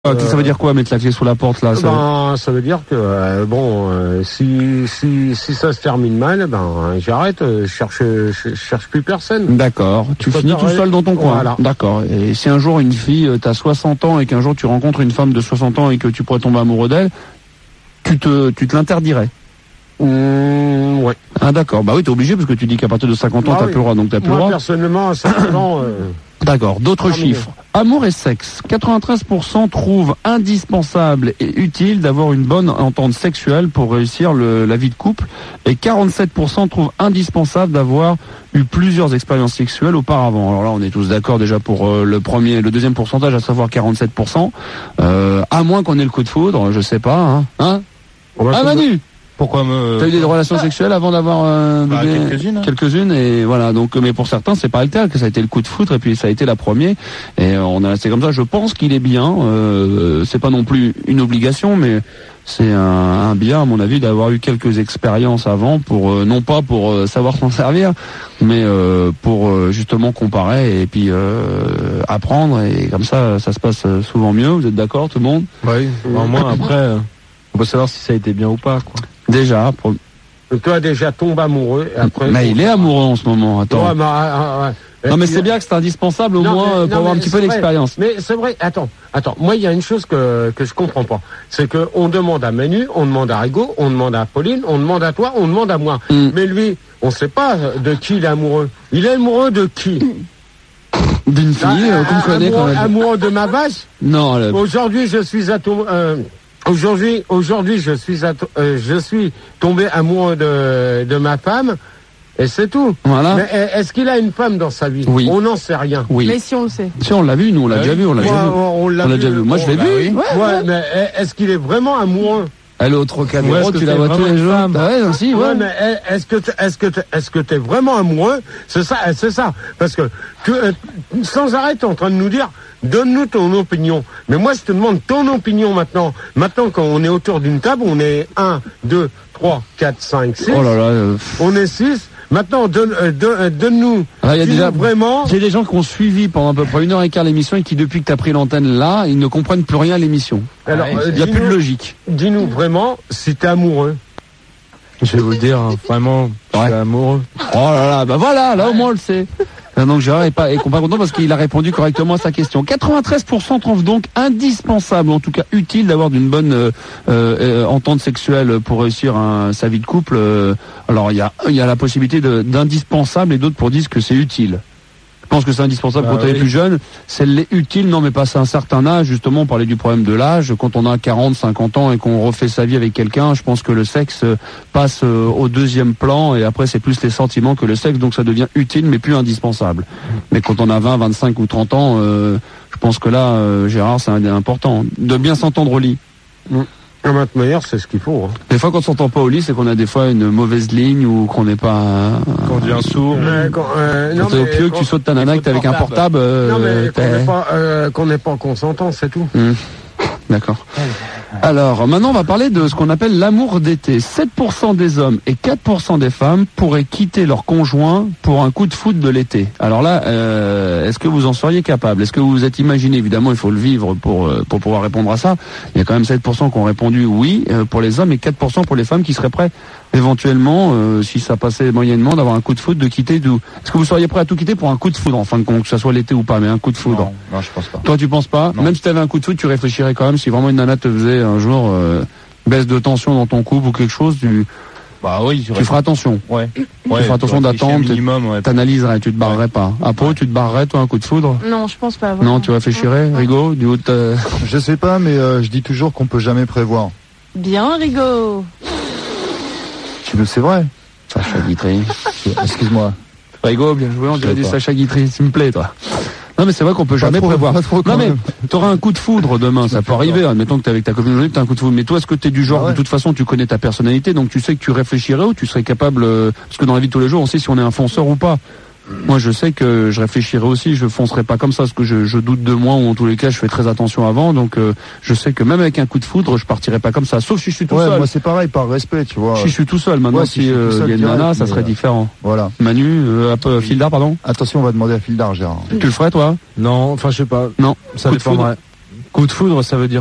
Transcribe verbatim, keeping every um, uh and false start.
Euh, ça veut dire quoi, mettre la clé sous la porte là? Ça, ben, ça veut dire que euh, bon, euh, si si si ça se termine mal, ben j'arrête, euh, je cherche je, je cherche plus personne. D'accord. Tu finis tout seul dans ton coin. Voilà. D'accord. Et si un jour une fille, euh, t'as soixante ans et qu'un jour tu rencontres une femme de soixante ans et que tu pourrais tomber amoureux d'elle, tu te tu te l'interdirais? Mmh, ouais. Ah d'accord. Bah oui, t'es obligé parce que tu dis qu'à partir de cinquante ans, bah, t'as oui. plus le droit, donc t'as plus Moi, le droit. Personnellement, à cinquante ans. Euh... D'accord. D'autres chiffres. Amour et sexe. quatre-vingt-treize pour cent trouvent indispensable et utile d'avoir une bonne entente sexuelle pour réussir le, la vie de couple. Et quarante-sept pour cent trouvent indispensable d'avoir eu plusieurs expériences sexuelles auparavant. Alors là, on est tous d'accord déjà pour euh, le premier, le deuxième pourcentage, à savoir quarante-sept pour cent. Euh, à moins qu'on ait le coup de foudre, je sais pas. Hein, hein ah Manu. Pourquoi me... T'as eu des relations sexuelles avant d'avoir euh, bah, quelques-unes hein. quelques-unes et voilà, donc mais pour certains c'est pas le cas, que ça a été le coup de foudre et puis ça a été la première et on a resté comme ça. Je pense qu'il est bien, euh, c'est pas non plus une obligation, mais c'est un, un bien à mon avis d'avoir eu quelques expériences avant pour euh, non pas pour euh, savoir s'en servir, mais euh, pour euh, justement comparer et puis euh, apprendre, et comme ça ça se passe souvent mieux. Vous êtes d'accord tout le monde? Oui. Au moins après euh, on peut savoir si ça a été bien ou pas quoi. Déjà, pour... toi déjà tombe amoureux. Et après, mais il est amoureux en ce moment. Attends. Ouais, mais, euh, ouais. Non mais c'est bien que c'est indispensable au non, moins mais, pour non, avoir un petit peu vrai. d'expérience. Mais c'est vrai. Attends, attends. Moi il y a une chose que que je comprends pas, c'est que on demande à Manu, on demande à Rigo, on demande à Pauline, on demande à toi, on demande à moi. Mm. Mais lui, on sait pas de qui il est amoureux. Il est amoureux de qui? D'une fille euh, qu'on connaît amoureux, quand même. Amoureux de ma vache? Non. Le... Aujourd'hui je suis à tout. Euh, Aujourd'hui, aujourd'hui, je suis, à, euh, je suis tombé amoureux de, de ma femme, et c'est tout. Voilà. Mais est-ce qu'il a une femme dans sa vie? Oui. On n'en sait rien. Oui. Mais si on le sait. Si on l'a vu, nous on l'a ouais. déjà vu, on l'a ouais, déjà vu. On, on l'a vu. déjà vu. Moi je l'ai bah vu. Oui. Ouais, ouais, ouais, mais est-ce qu'il est vraiment amoureux? Elle est au Trocadéro, ouais, tu la vois tous les jours. Ah ouais, aussi, ouais. ouais, mais est-ce que est-ce que est-ce que t'es vraiment amoureux? C'est ça, c'est ça. Parce que tu, euh, sans arrêt, t'es en train de nous dire, donne-nous ton opinion. Mais moi, je te demande ton opinion maintenant. Maintenant, quand on est autour d'une table, on est un, deux, trois, quatre, cinq, six. Oh là là. Euh... On est six. Maintenant, donne, euh, donne, euh, donne-nous. Ah, y a déjà, vraiment. J'ai des gens qui ont suivi pendant à peu près une heure et quart l'émission et qui, depuis que tu as pris l'antenne là, ils ne comprennent plus rien à l'émission. Alors, il euh, n'y a plus de logique. Dis-nous vraiment si t'es amoureux. Je vais vous le dire, hein, vraiment, je suis ouais. amoureux. Oh là là, bah voilà, là ouais. Au moins on le sait. Donc Gérard est pas, est pas content parce qu'il a répondu correctement à sa question. quatre-vingt-treize pour cent trouvent donc indispensable, ou en tout cas utile, d'avoir d'une bonne euh, euh, entente sexuelle pour réussir un, sa vie de couple. Euh, alors il y a, il y a la possibilité de, d'indispensable et d'autres pour dire que c'est utile. Je pense que c'est indispensable bah, quand oui. on est plus jeune. C'est utile, non mais passé un certain âge, justement on parlait du problème de l'âge. Quand on a quarante, cinquante ans et qu'on refait sa vie avec quelqu'un, je pense que le sexe passe au deuxième plan et après c'est plus les sentiments que le sexe, donc ça devient utile mais plus indispensable. Mais quand on a vingt, vingt-cinq ou trente ans, euh, je pense que là, euh, Gérard, c'est important de bien s'entendre au lit. Mmh. À ma manière, c'est ce qu'il faut. Hein. Des fois, quand on s'entend pas au lit, c'est qu'on a des fois une mauvaise ligne ou qu'on n'est pas. Euh, qu'on devient sourd. Mais quand, euh, non, quand mais au pieu que tu sautes ta nana, que t'es avec un portable. Euh, non, mais qu'on n'est pas, euh, qu'on n'est pas consentant, c'est tout. Mmh. D'accord. Alors, maintenant, on va parler de ce qu'on appelle l'amour d'été. sept pour cent des hommes et quatre pour cent des femmes pourraient quitter leur conjoint pour un coup de foudre de l'été. Alors là, euh, est-ce que vous en seriez capable? Est-ce que vous vous êtes imaginé? Évidemment, il faut le vivre pour pour pouvoir répondre à ça. Il y a quand même sept pour cent qui ont répondu oui pour les hommes et quatre pour cent pour les femmes qui seraient prêts éventuellement, euh, si ça passait moyennement, d'avoir un coup de foudre, de quitter. D'où est-ce que vous seriez prêt à tout quitter pour un coup de foudre, en fin de compte, que ça soit l'été ou pas, mais un coup de foudre? Non, non je pense pas. Toi, tu penses pas? Non. Même si tu avais un coup de foudre, tu réfléchirais quand même si vraiment une nana te faisait un jour euh, baisse de tension dans ton couple ou quelque chose, tu, bah oui, tu feras attention. Ouais. Tu ouais, feras attention d'attendre, ouais. t'analyserais, tu te barrerais ouais. pas. À Pau, tu te barrerais, toi, un coup de foudre? Non, je pense pas. Vraiment. Non, tu réfléchirais, ouais. Rigo, du haut de... Je sais pas, mais euh, je dis toujours qu'on peut jamais prévoir. Bien, Rigo. C'est vrai. Sacha Guitry. Excuse-moi. Rigo, bien joué, on dirait du Sacha Guitry. Tu me plais, toi. Non, mais c'est vrai qu'on peut pas jamais trop, prévoir. Trop, non, mais t'auras un coup de foudre demain, ça peut arriver. Admettons que t'es avec ta copine aujourd'hui, t'as un coup de foudre. Mais toi, est-ce que t'es du genre, ah ouais. de toute façon, tu connais ta personnalité, donc tu sais que tu réfléchirais ou tu serais capable, euh, parce que dans la vie de tous les jours, on sait si on est un fonceur ou pas. Moi, je sais que je réfléchirai aussi, je foncerai pas comme ça, parce que je, je doute de moi, ou en tous les cas, je fais très attention avant, donc euh, je sais que même avec un coup de foudre, je partirai pas comme ça, sauf si je suis tout ouais, seul. Moi, c'est pareil, par respect, tu vois. Si je suis tout seul, maintenant, ouais, si il si euh, y a une nana, ça serait euh, différent. Voilà. Manu, euh, un peu, Fildar, pardon. Attention, on va demander à Fildar, Gérard. Tu le ferais, toi? Non, enfin, je sais pas. Non. Ça dépendrait. Coup de foudre, ça veut dire